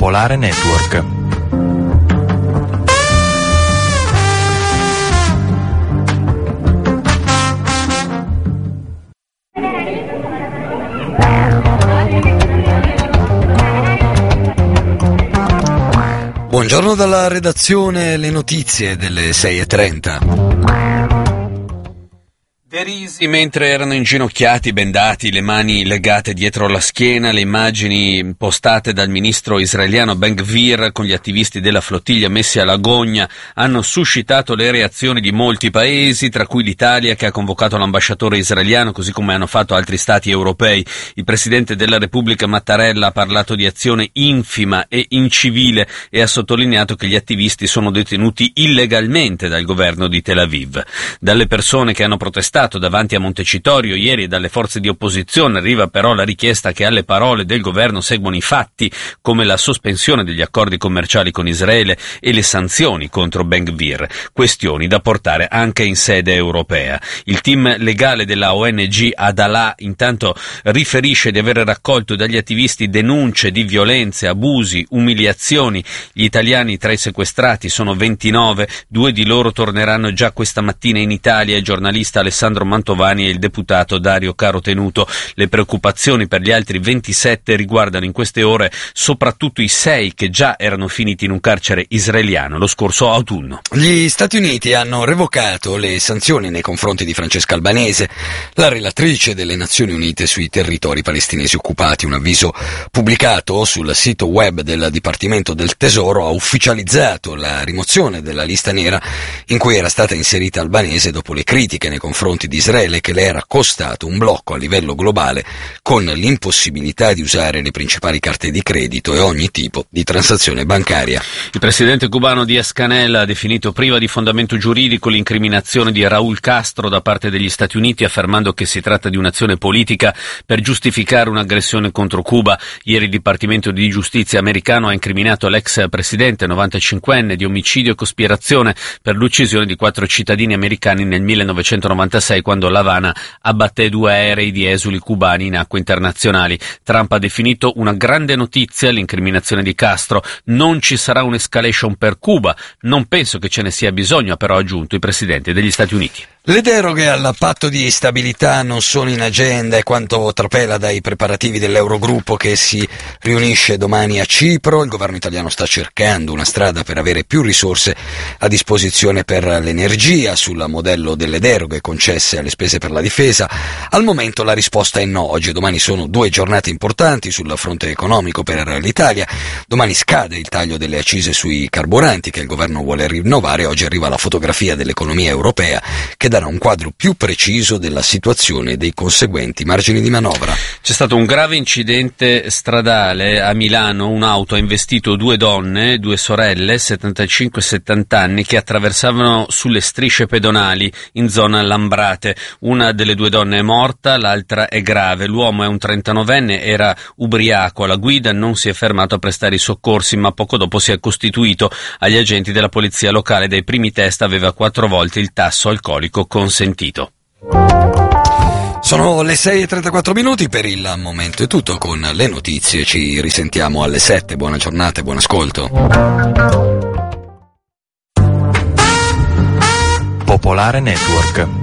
Popolare Network. Buongiorno dalla redazione, le notizie delle 6:30. Derisi mentre erano inginocchiati, bendati, le mani legate dietro la schiena, le immagini postate dal ministro israeliano Ben Gvir con gli attivisti della flottiglia messi alla gogna hanno suscitato le reazioni di molti paesi, tra cui l'Italia, che ha convocato l'ambasciatore israeliano, così come hanno fatto altri stati europei. Il presidente della Repubblica Mattarella ha parlato di azione infima e incivile e ha sottolineato che gli attivisti sono detenuti illegalmente dal governo di Tel Aviv. Dalle persone che hanno protestato davanti a Montecitorio ieri e dalle forze di opposizione arriva però la richiesta che alle parole del governo seguano i fatti, come la sospensione degli accordi commerciali con Israele e le sanzioni contro Ben Gvir, questioni da portare anche in sede europea. Il team legale della ONG Adalah intanto riferisce di aver raccolto dagli attivisti denunce di violenze, abusi, umiliazioni. Gli italiani tra i sequestrati sono 29, 2 di loro torneranno già questa mattina in Italia, il giornalista Alessandro Mantovani e il deputato Dario Carotenuto. Le preoccupazioni per gli altri 27 riguardano in queste ore soprattutto i 6 che già erano finiti in un carcere israeliano lo scorso autunno. Gli Stati Uniti hanno revocato le sanzioni nei confronti di Francesca Albanese, la relatrice delle Nazioni Unite sui territori palestinesi occupati. Un avviso pubblicato sul sito web del Dipartimento del Tesoro ha ufficializzato la rimozione della lista nera in cui era stata inserita Albanese dopo le critiche nei confronti di Israele che le era costato un blocco a livello globale con l'impossibilità di usare le principali carte di credito e ogni tipo di transazione bancaria. Il presidente cubano Díaz-Canel ha definito priva di fondamento giuridico l'incriminazione di Raúl Castro da parte degli Stati Uniti, affermando che si tratta di un'azione politica per giustificare un'aggressione contro Cuba. Ieri il Dipartimento di Giustizia americano ha incriminato l'ex presidente 95enne di omicidio e cospirazione per l'uccisione di 4 cittadini americani nel 1996, quando l'Havana abbatté 2 aerei di esuli cubani in acque internazionali. Trump ha definito una grande notizia l'incriminazione di Castro. Non ci sarà un'escalation per Cuba. Non penso che ce ne sia bisogno, ha però aggiunto il presidente degli Stati Uniti. Le deroghe al patto di stabilità non sono in agenda, è quanto trapela dai preparativi dell'Eurogruppo che si riunisce domani a Cipro. Il governo italiano sta cercando una strada per avere più risorse a disposizione per l'energia sul modello delle deroghe concesse alle spese per la difesa. Al momento la risposta è no. Oggi e domani sono 2 giornate importanti sul fronte economico per l'Italia. Domani scade il taglio delle accise sui carburanti che il governo vuole rinnovare. Oggi arriva la fotografia dell'economia europea che darà un quadro più preciso della situazione e dei conseguenti margini di manovra. C'è stato un grave incidente stradale a Milano. Un'auto ha investito 2 donne, 2 sorelle, 75 e 70 anni, che attraversavano sulle strisce pedonali in zona Lambrate. Una delle 2 donne è morta, l'altra è grave. L'uomo è un 39enne, era ubriaco alla guida, non si è fermato a prestare i soccorsi, ma poco dopo si è costituito agli agenti della polizia locale. Dai primi test aveva 4 volte il tasso alcolico consentito. Sono le 6:34, per il momento è tutto con le notizie, ci risentiamo alle 7, buona giornata e buon ascolto. Popolare Network.